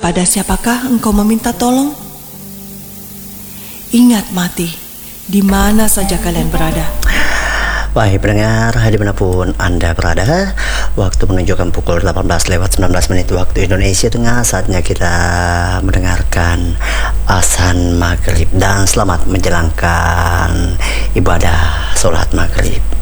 Kepada siapakah engkau meminta tolong? Ingat mati, di mana saja kalian berada. Wahai pendengar, dimanapun Anda berada, waktu menunjukkan pukul 18:19 waktu Indonesia Tengah. Saatnya kita mendengarkan azan maghrib dan selamat menjalankan ibadah sholat maghrib.